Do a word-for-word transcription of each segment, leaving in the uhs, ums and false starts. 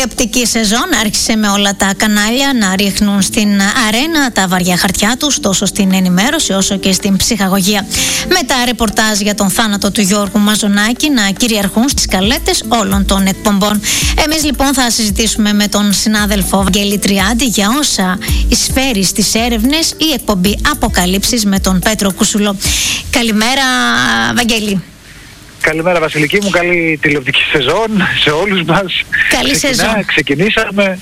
τηλεοπτική σεζόν άρχισε με όλα τα κανάλια να ρίχνουν στην αρένα τα βαριά χαρτιά τους, τόσο στην ενημέρωση όσο και στην ψυχαγωγία. Με τα ρεπορτάζ για τον θάνατο του Γιώργου Μαζονάκη να κυριαρχούν στις καλέτες όλων των εκπομπών. Εμείς λοιπόν θα συζητήσουμε με τον συνάδελφο Βαγγέλη Τριάντη για όσα εισφέρει στις έρευνες η εκπομπή Αποκαλύψεις με τον Πέτρο Κουσουλό. Καλημέρα, Βαγγέλη. Καλημέρα Βασιλική μου, καλή τηλεοπτική σεζόν σε όλους μας. Καλή Ξεκινά, σεζόν. Ξεκινήσαμε.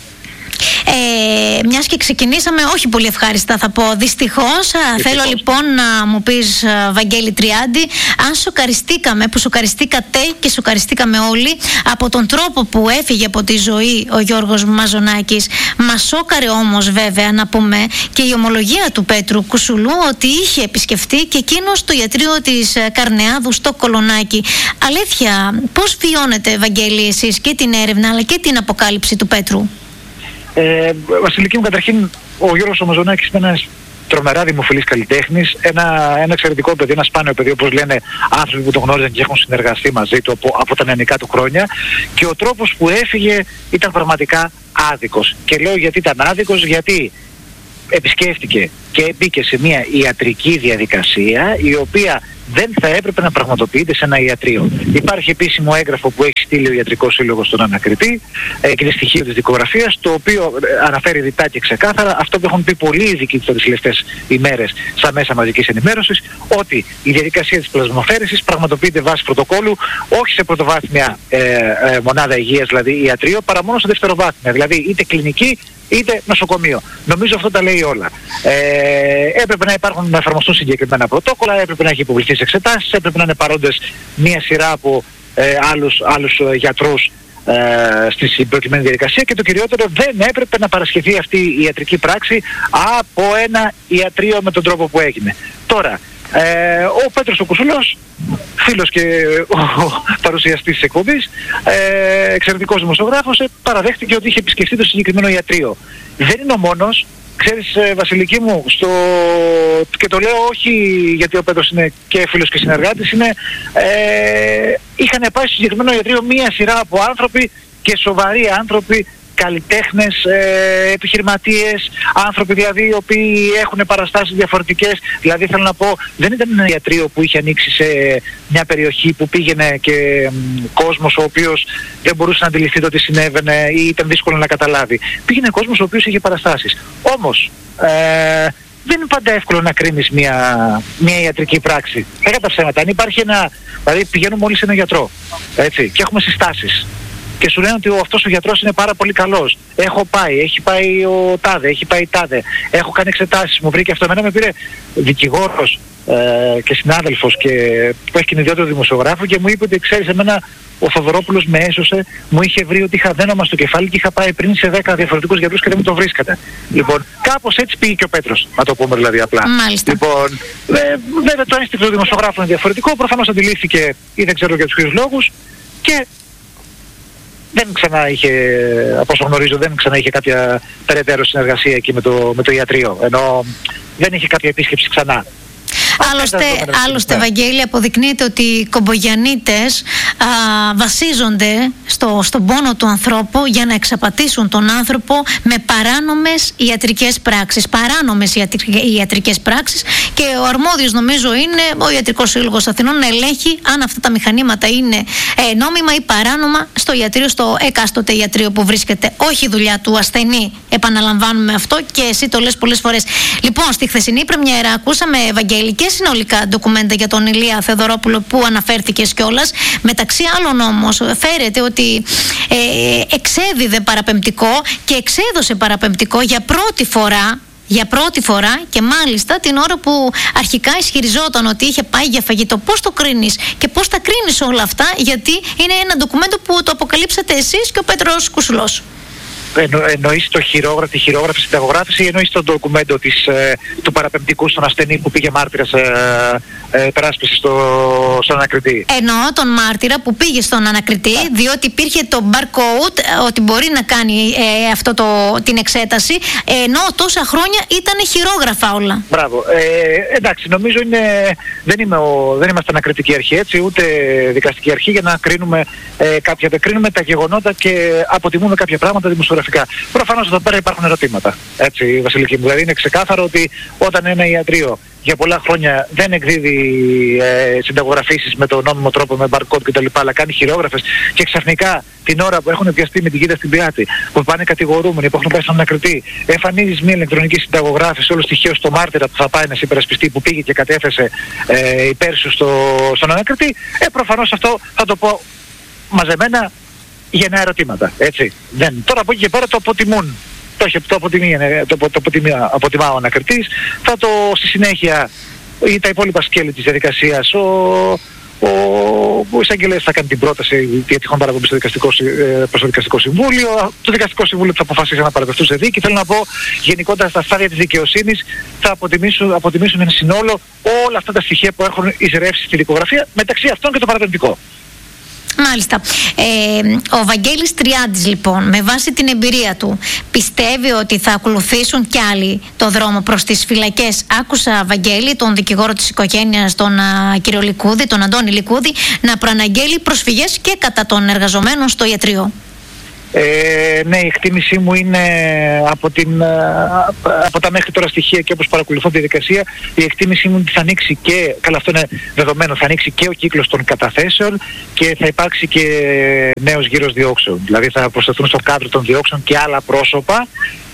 Ε, μιας και ξεκινήσαμε όχι πολύ ευχάριστα θα πω, δυστυχώς. Δυστυχώς. Θέλω λοιπόν να μου πεις, Βαγγέλη Τριάντη, αν σοκαριστήκαμε, που σοκαριστήκατε και σοκαριστήκαμε όλοι από τον τρόπο που έφυγε από τη ζωή ο Γιώργος Μαζονάκης. Μας σόκαρε όμως βέβαια να πούμε και η ομολογία του Πέτρου Κουσουλού ότι είχε επισκεφτεί και εκείνος το ιατρείο της Καρνεάδου στο Κολονάκι. Αλήθεια, πώς βιώνετε, Βαγγέλη, εσείς και την έρευνα αλλά και την αποκάλυψη του Πέτρου? Ε, Βασιλική μου, καταρχήν ο Γιώργος ο Μαζονάκης είναι ένας τρομερά δημοφιλής καλλιτέχνης, ένα, ένα εξαιρετικό παιδί, ένα σπάνιο παιδί, όπως λένε άνθρωποι που τον γνώριζαν και έχουν συνεργαστεί μαζί του από, από τα νεανικά του χρόνια, και ο τρόπος που έφυγε ήταν πραγματικά άδικος. Και λέω γιατί ήταν άδικος, γιατί επισκέφτηκε και μπήκε σε μια ιατρική διαδικασία η οποία δεν θα έπρεπε να πραγματοποιείται σε ένα ιατρείο. Υπάρχει επίσημο έγγραφο που έχει στείλει ο Ιατρικός Σύλλογος στον ανακριτή ε, και είναι στοιχείο της δικογραφίας, το οποίο ε, αναφέρει ρητά και ξεκάθαρα αυτό που έχουν πει πολλοί ειδικοί τις τελευταίες ημέρες στα μέσα μαζικής ενημέρωσης, ότι η διαδικασία της πλασμοφέρεσης πραγματοποιείται βάσει πρωτοκόλλου, όχι σε πρωτοβάθμια ε, ε, μονάδα υγείας, δηλαδή ιατρείο, παρά μόνο σε δευτεροβάθμια, δηλαδή είτε κλινική είτε νοσοκομείο. Νομίζω αυτό τα λέει όλα. Ε, έπρεπε να υπάρχουν, να εφαρμοστούν συγκεκριμένα πρωτόκολλα, έπρεπε να έχει υποβληθεί σε εξετάσεις, έπρεπε να είναι παρόντες μία σειρά από ε, άλλους, άλλους ε, γιατρούς ε, στη προκειμένη διαδικασία, και το κυριότερο, δεν έπρεπε να παρασχεθεί αυτή η ιατρική πράξη από ένα ιατρείο με τον τρόπο που έγινε. Τώρα, Ε, ο Πέτρος ο Κουσουλός, φίλος και ο, ο παρουσιαστής της εκπομπής, ε, εξαιρετικός δημοσιογράφος, ε, παραδέχτηκε ότι είχε επισκεφτεί το συγκεκριμένο ιατρείο. Δεν είναι ο μόνος. Ξέρεις, ε, Βασιλική μου, στο... και το λέω όχι γιατί ο Πέτρος είναι και φίλος και συνεργάτης, είναι, ε, είχαν πάει στο συγκεκριμένο ιατρείο μία σειρά από άνθρωποι, και σοβαροί άνθρωποι, καλλιτέχνες, ε, επιχειρηματίες, άνθρωποι δηλαδή οι οποίοι έχουν παραστάσεις διαφορετικές. Δηλαδή θέλω να πω, δεν ήταν ένα ιατρείο που είχε ανοίξει σε μια περιοχή που πήγαινε και μ, κόσμος ο οποίος δεν μπορούσε να αντιληφθεί το τι συνέβαινε ή ήταν δύσκολο να καταλάβει. Πήγαινε κόσμος ο οποίος είχε παραστάσεις. Όμως ε, δεν είναι πάντα εύκολο να κρίνεις μια, μια ιατρική πράξη. Έκα τα ψέματα. Αν υπάρχει ένα, δηλαδή πηγαίνουμε όλοι σε έναν γιατρό, έτσι, και έχουμε συστάσεις και σου λένε ότι ο, αυτός ο γιατρός είναι πάρα πολύ καλός. Έχω πάει, έχει πάει ο τάδε, έχει πάει τάδε, έχω κάνει εξετάσεις, μου βρήκε αυτό. Εμένα με πήρε δικηγόρος ε, και συνάδελφος και, που έχει την ιδιότητα δημοσιογράφου, και μου είπε ότι ξέρεις, εμένα ο Θοδωρόπουλος με έσωσε, μου είχε βρει ότι είχα δένωμα στο κεφάλι και είχα πάει πριν σε δέκα διαφορετικούς γιατρούς και δεν μου το βρίσκατε. Λοιπόν, κάπως έτσι πήγε και ο Πέτρος, να το πούμε δηλαδή απλά. Μάλιστα. Λοιπόν, ε, βέβαια το ένστικτο του δημοσιογράφου είναι διαφορετικό, προφανώς αντιλήφθηκε ή δεν ξέρω για τους ποιους λόγους, και δεν ξανά είχε, από όσο γνωρίζω, δεν ξανά είχε κάποια περαιτέρω συνεργασία εκεί με το, με το ιατρείο, ενώ δεν είχε κάποια επίσκεψη ξανά. Άλλωστε, άλλωστε Βαγγέλη, αποδεικνύεται ότι οι κομπογιαννίτες α, βασίζονται στο, στον πόνο του ανθρώπου για να εξαπατήσουν τον άνθρωπο με παράνομες ιατρικές πράξεις. Παράνομες ιατρικές πράξεις, και ο αρμόδιος νομίζω είναι ο Ιατρικός Σύλλογος Αθηνών να ελέγχει αν αυτά τα μηχανήματα είναι ε, νόμιμα ή παράνομα στο ιατρείο, στο εκάστοτε ιατρείο που βρίσκεται. Όχι η δουλειά του ασθενή, επαναλαμβάνουμε αυτό και εσύ το λες πολλές φορές. Λοιπόν, στη χθεσινή πρεμιέρα ακούσαμε, Βαγγέλη, και συνολικά ντοκουμέντα για τον Ηλία Θεοδωρόπουλο που αναφέρθηκες κιόλας. Μεταξύ άλλων όμως φέρεται ότι ε, εξέδιδε παραπεμπτικό και εξέδωσε παραπεμπτικό για πρώτη φορά, για πρώτη φορά και μάλιστα την ώρα που αρχικά ισχυριζόταν ότι είχε πάει για φαγητό. Πώς το κρίνεις και πώς τα κρίνεις όλα αυτά, γιατί είναι ένα ντοκουμέντο που το αποκαλύψατε εσείς και ο Πέτρος Κουσουλός? εννο, εννοείς το χειρόγραφο, τη χειρόγραφη συνταγογράφηση ή εννοείς το ντοκουμέντο της, ε, του παραπεμπτικού στον ασθενή που πήγε μάρτυρας ε, ε, περάσπιση στο, στον ανακριτή? Εννοώ τον μάρτυρα που πήγε στον ανακριτή, yeah. διότι υπήρχε το barcode ότι μπορεί να κάνει ε, αυτό το, την εξέταση, ενώ τόσα χρόνια ήταν χειρόγραφα όλα. Μπράβο. Ε, εντάξει, νομίζω είναι, δεν, είμαι ο, δεν είμαστε ανακριτική αρχή, έτσι, ούτε δικαστική αρχή για να κρίνουμε ε, κάποια, κρίνουμε τα γεγονότα και αποτιμούμε κάποια πράγματα δημοσιογραφικά. Προφανώς εδώ πέρα υπάρχουν ερωτήματα, έτσι, Βασιλική μου. Δηλαδή είναι ξεκάθαρο ότι όταν ένα ιατρείο για πολλά χρόνια δεν εκδίδει ε, συνταγογραφήσεις με τον νόμιμο τρόπο, με barcode κτλ. Αλλά κάνει χειρόγραφες και ξαφνικά την ώρα που έχουν πιαστεί με την κοίτα στην πλάτη, που πάνε κατηγορούμενοι, που έχουν πάει στον ανακριτή, εμφανίζεις μια ηλεκτρονική συνταγογράφηση όλο στοιχείο στο μάρτυρα που θα πάει να συμπερασπιστεί, που πήγε και κατέθεσε ε, υπέρ σου στο, στον ανακριτή, ε, προφανώς αυτό θα το πω μαζεμένα γεννά ερωτήματα. Έτσι. Δεν. Τώρα από εκεί και πέρα το αποτιμούν. Το, το, αποτιμεί, το, το αποτιμεί, αποτιμά ο ανακριτής. Θα το στη συνέχεια ή τα υπόλοιπα σκέλη της διαδικασίας ο, ο, ο εισαγγελέας θα κάνει την πρόταση για τυχόν παραπομπή στο δικαστικό, προς το δικαστικό συμβούλιο. Το δικαστικό συμβούλιο θα αποφασίσει να παραδεχτούν σε δίκη. Θέλω να πω, γενικότερα στα στάδια της δικαιοσύνης θα αποτιμήσουν, αποτιμήσουν εν συνόλο όλα αυτά τα στοιχεία που έχουν εισρεύσει στη δικογραφία, μεταξύ αυτών και το παραπεμπτικό. Μάλιστα. Ε, ο Βαγγέλης Τριάντης, λοιπόν, με βάση την εμπειρία του, πιστεύει ότι θα ακολουθήσουν κι άλλοι το δρόμο προς τις φυλακές? Άκουσα, Βαγγέλη, τον δικηγόρο της οικογένειας, τον α, κύριο Λικούδη, τον Αντώνη Λικούδη, να προαναγγέλει προσφυγές και κατά των εργαζομένων στο ιατρείο. Ε, ναι, η εκτίμησή μου είναι από, την, από τα μέχρι τώρα στοιχεία και όπως παρακολουθώ τη διαδικασία, η εκτίμησή μου είναι ότι θα ανοίξει και, καλά αυτό είναι δεδομένο, θα ανοίξει και ο κύκλος των καταθέσεων και θα υπάρξει και νέος γύρος διώξεων. Δηλαδή θα προσθεθούν στο κάδρο των διώξεων και άλλα πρόσωπα,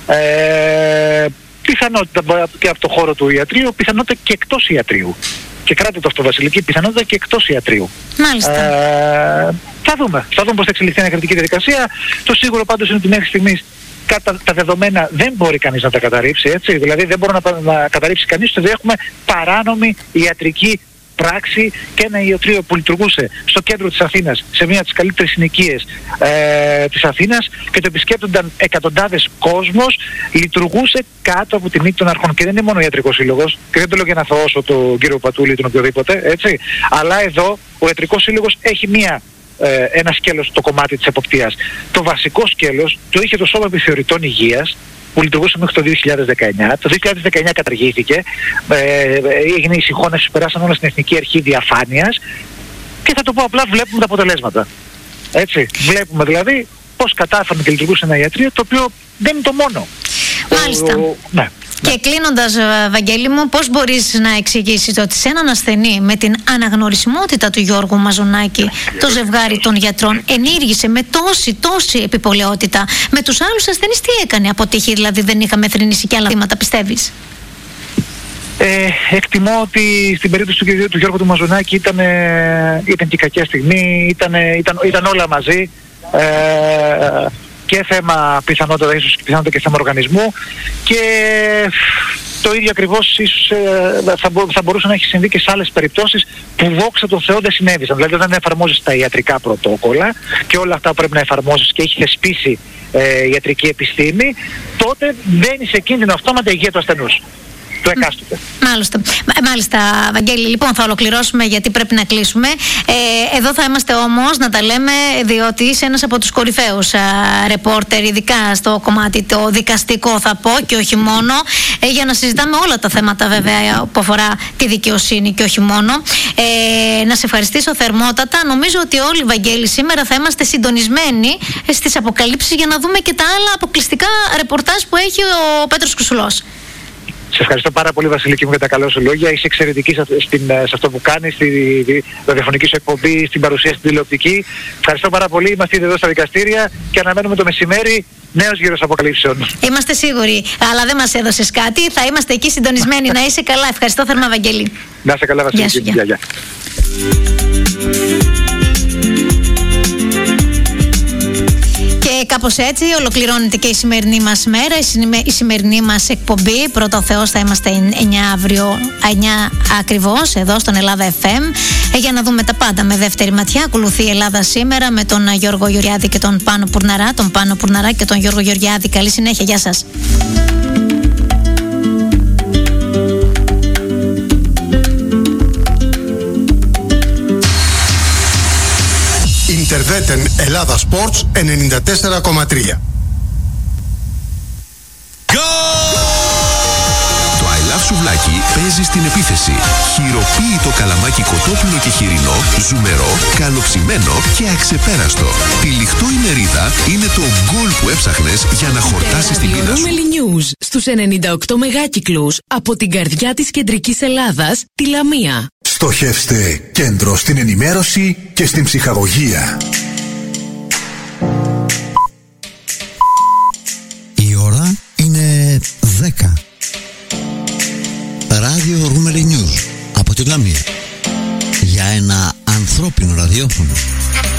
ε, πιθανότητα και από το χώρο του ιατρείου, πιθανότητα και εκτός ιατρείου. Και κράτη το αυτό, Βασιλική, πιθανότητα και εκτός ιατρείου. Μάλιστα. Ε, θα δούμε. Θα δούμε πώς θα εξελιχθεί η ανακριτική διαδικασία. Το σίγουρο πάντως είναι ότι μέχρι στιγμής κατά τα δεδομένα δεν μπορεί κανείς να τα καταρρύψει, έτσι. Δηλαδή δεν μπορεί να, να καταρρύψει κανείς ότι έχουμε παράνομη ιατρική πράξη και ένα ιατρείο που λειτουργούσε στο κέντρο της Αθήνας, σε μια από τις καλύτερες συνοικίες ε, της Αθήνας, και το επισκέπτονταν εκατοντάδες κόσμος, λειτουργούσε κάτω από τη μύτη των αρχών. Και δεν είναι μόνο ο ιατρικός σύλλογος, και δεν το λέω για να θωώσω τον κύριο Πατούλη ή τον οποιοδήποτε, έτσι. Αλλά εδώ ο ιατρικός σύλλογος έχει μία, ε, ένα σκέλος, το κομμάτι της εποπτείας. Το βασικό σκέλος το είχε το Σώμα Επιθεωρητών Υγείας, που λειτουργούσε μέχρι το δύο χιλιάδες δεκαεννιά. Το δύο χιλιάδες δεκαεννιά καταργήθηκε, ε, έγινε η συγχώνευση, περάσαν όλα στην Εθνική Αρχή Διαφάνειας και θα το πω απλά, βλέπουμε τα αποτελέσματα. Έτσι, βλέπουμε δηλαδή πώς κατάφεραν και λειτουργούσε ένα ιατρείο, το οποίο δεν είναι το μόνο. Μάλιστα. Ο, ναι. Και κλείνοντας, Βαγγέλη μου, πώς μπορείς να εξηγήσεις ότι σε έναν ασθενή με την αναγνωρισιμότητα του Γιώργου Μαζονάκη, το ζευγάρι των γιατρών ενήργησε με τόση, τόση επιπολαιότητα, με τους άλλους ασθενείς τι έκανε? Αποτύχει, δηλαδή δεν είχαμε θρηνήσει και άλλα θύματα, πιστεύεις? Ε, εκτιμώ ότι στην περίπτωση του, του Γιώργου του Μαζονάκη ήταν, ε, ήταν και κακιά στιγμή, ήταν, ήταν, ήταν όλα μαζί. Ε, και θέμα πιθανότητα, ίσως πιθανότητα και θέμα οργανισμού, και το ίδιο ακριβώς ίσως ε, θα, μπο, θα μπορούσε να έχει συμβεί και σε άλλες περιπτώσεις που δόξα τω Θεώ δεν συνέβησαν. Δηλαδή όταν εφαρμόζεις τα ιατρικά πρωτόκολλα και όλα αυτά που πρέπει να εφαρμόζεις και έχει θεσπίσει ε, η ιατρική επιστήμη, τότε μπαίνει σε κίνδυνο αυτόματα η υγεία του ασθενούς. Το εκάστοτε. Μάλιστα. Μάλιστα, Βαγγέλη. Λοιπόν, θα ολοκληρώσουμε γιατί πρέπει να κλείσουμε. Ε, εδώ θα είμαστε όμως να τα λέμε, διότι είσαι ένας από τους κορυφαίους ρεπόρτερ, ειδικά στο κομμάτι το δικαστικό, θα πω, και όχι μόνο, ε, για να συζητάμε όλα τα θέματα βέβαια που αφορά τη δικαιοσύνη και όχι μόνο. Ε, να σε ευχαριστήσω θερμότατα. Νομίζω ότι όλοι, Βαγγέλη, σήμερα θα είμαστε συντονισμένοι στις αποκαλύψεις για να δούμε και τα άλλα αποκλειστικά ρεπορτάζ που έχει ο Πέτρος Κουσουλός. Σε ευχαριστώ πάρα πολύ, Βασιλική μου, για τα καλά σου λόγια. Είσαι εξαιρετική σε, στην, σε αυτό που κάνεις, στη ραδιοφωνική σου εκπομπή, στην παρουσία στην τηλεοπτική. Ευχαριστώ πάρα πολύ. Είμαστε ήδη εδώ στα δικαστήρια και αναμένουμε το μεσημέρι νέος γύρος αποκαλύψεων. Είμαστε σίγουροι, αλλά δεν μας έδωσες κάτι. Θα είμαστε εκεί συντονισμένοι. Να είσαι καλά. Ευχαριστώ θερμά, Βαγγέλη. Να είσαι καλά, Βασιλική. Γεια σου, γεια. Γεια, γεια. κάπως έτσι ολοκληρώνεται και η σημερινή μας μέρα, η σημερινή μας εκπομπή. Πρώτα ο Θεός θα είμαστε εννιά αύριο, εννιά ακριβώς, εδώ στον Ελλάδα εφ εμ, ε, για να δούμε τα πάντα με δεύτερη ματιά. Ακολουθεί η Ελλάδα σήμερα με τον Γιώργο Γεωργιάδη και τον Πάνο Πουρναρά, τον Πάνο Πουρναρά και τον Γιώργο Γεωργιάδη. Καλή συνέχεια, γεια σας. Ιντερβέτεν Ελλάδα Sports ενενήντα τέσσερα κόμμα τρία. Το I Love Σουβλάκι παίζει στην επίθεση. Χειροποίητο καλαμάκι κοτόπουλο και χοιρινό, ζουμερό, καλοψημένο και αξεπέραστο. Τυλιχτό η μερίδα είναι το γκολ που έψαχνες για να χορτάσεις την πείνα σου. Ρούμελι News στους ενενήντα οκτώ μεγάκυκλους από την καρδιά της κεντρικής Ελλάδας, τη Λαμία. Στοχεύστε κέντρο στην ενημέρωση και στην ψυχαγωγία. Η ώρα είναι δέκα. Ράδιο Ρούμελι News από τη Λαμία. Για ένα ανθρώπινο ραδιόφωνο.